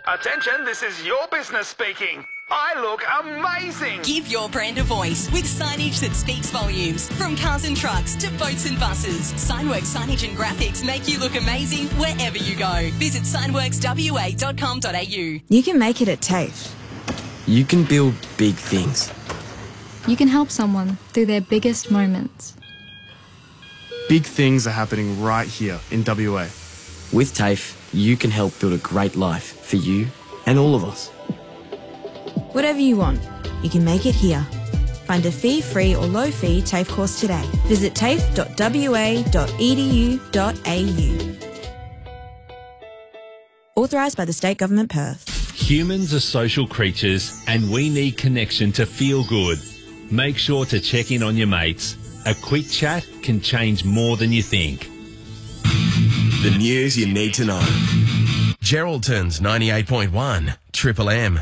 Attention, this is your business speaking. I look amazing. Give your brand a voice with signage that speaks volumes. From cars and trucks to boats and buses, Signworks signage and graphics make you look amazing wherever you go. Visit signworkswa.com.au. You can make it at TAFE. You can build big things. You can help someone through their biggest moments. Big things are happening right here in WA. With TAFE, you can help build a great life for you and all of us. Whatever you want, you can make it here. Find a fee-free or low-fee TAFE course today. Visit tafe.wa.edu.au. Authorised by the State Government, Perth. Humans are social creatures and we need connection to feel good. Make sure to check in on your mates. A quick chat can change more than you think. The news you need to know. Geraldton's 98.1 Triple M.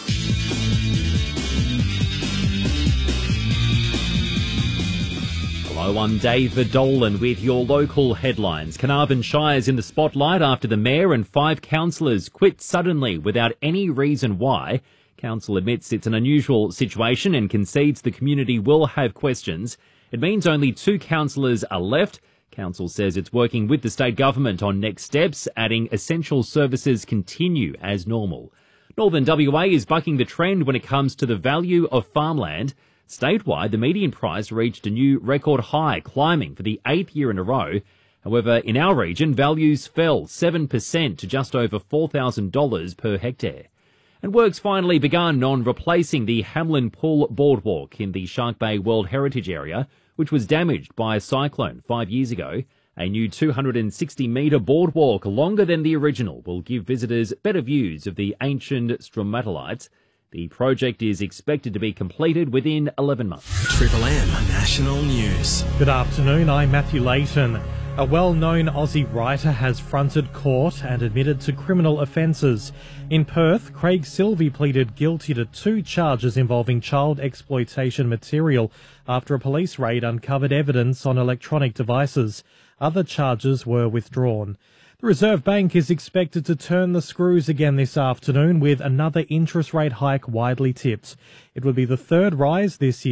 Hello, I'm David Dolan with your local headlines. Carnarvon Shire's in the spotlight after the mayor and 5 councillors quit suddenly without any reason why. Council admits it's an unusual situation and concedes the community will have questions. It means only 2 councillors are left. Council says it's working with the state government on next steps, adding essential services continue as normal. Northern WA is bucking the trend when it comes to the value of farmland. Statewide, the median price reached a new record high, climbing for the 8th year in a row. However, in our region, values fell 7% to just over $4,000 per hectare. And work's finally begun on replacing the Hamlin Pool Boardwalk in the Shark Bay World Heritage Area, which was damaged by a cyclone 5 years ago. A new 260-metre boardwalk, longer than the original, will give visitors better views of the ancient stromatolites. The project is expected to be completed within 11 months. Triple M National News. Good afternoon, I'm Matthew Layton. A well-known Aussie writer has fronted court and admitted to criminal offences. In Perth, Craig Silvey pleaded guilty to 2 charges involving child exploitation material after a police raid uncovered evidence on electronic devices. Other charges were withdrawn. The Reserve Bank is expected to turn the screws again this afternoon with another interest rate hike widely tipped. It would be the 3rd rise this year.